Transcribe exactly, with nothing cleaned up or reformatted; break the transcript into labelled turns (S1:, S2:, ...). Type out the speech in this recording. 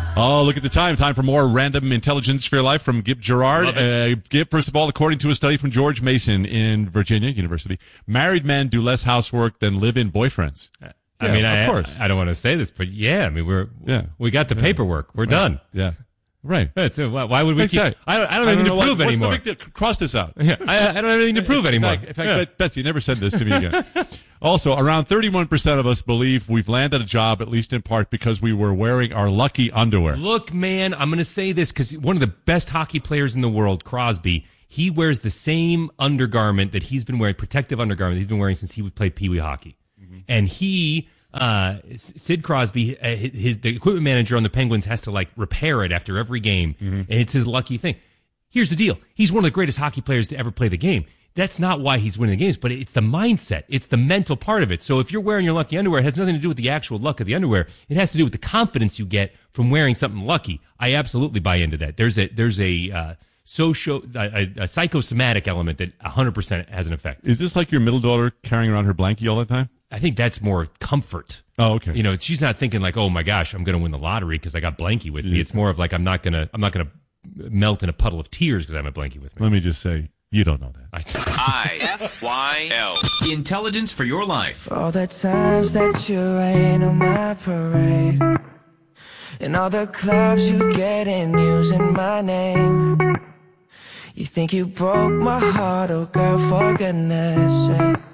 S1: Oh, look at the time. Time for more random intelligence for your life from Gip Gerard. Uh, Gip, first of all, according to a study from George Mason in Virginia University, married men do less housework than live-in boyfriends.
S2: I
S1: Yeah,
S2: mean,
S1: of
S2: I,
S1: course.
S2: I don't want to say this, but yeah, I mean, we're,
S1: Yeah.
S2: we got the
S1: Yeah.
S2: paperwork. We're done.
S1: Yeah. Right.
S2: Yeah, so why why would we keep, I
S1: Exactly.
S2: don't, I don't have anything
S1: know
S2: to
S1: what-
S2: prove
S1: what's
S2: anymore.
S1: the big deal? Cross this out.
S2: Yeah, I, I don't have anything to prove
S1: In
S2: anymore.
S1: fact, in fact,
S2: Yeah.
S1: Bet- Betsy, never said this to me again. Also, around thirty-one percent of us believe we've landed a job, at least in part, because we were wearing our lucky underwear.
S2: Look, man, I'm going to say this because one of the best hockey players in the world, Crosby, he wears the same undergarment that he's been wearing, protective undergarment that he's been wearing since he would play Pee Wee hockey. Mm-hmm. And he, uh, Sid Crosby, uh, his, the equipment manager on the Penguins has to like repair it after every game. Mm-hmm. And it's his lucky thing. Here's the deal. He's one of the greatest hockey players to ever play the game. That's not why he's winning the games, but it's the mindset. It's the mental part of it. So if you're wearing your lucky underwear, it has nothing to do with the actual luck of the underwear. It has to do with the confidence you get from wearing something lucky. I absolutely buy into that. There's a, there's a, uh, social, a, a psychosomatic element that one hundred percent has an effect.
S1: Is this like your middle daughter carrying around her blankie all the time?
S2: I think that's more comfort.
S1: Oh, okay.
S2: You know, she's not thinking like, oh my gosh, I'm going to win the lottery because I got blankie with me. It's more of like, I'm not going to, I'm not going to melt in a puddle of tears because I have a blankie with me.
S1: Let me just say, you don't know that.
S3: I F Y L. Intelligence for your life.
S4: All the times that you rain on my parade, and all the clubs you get in using my name. You think you broke my heart, oh girl, for goodness sake.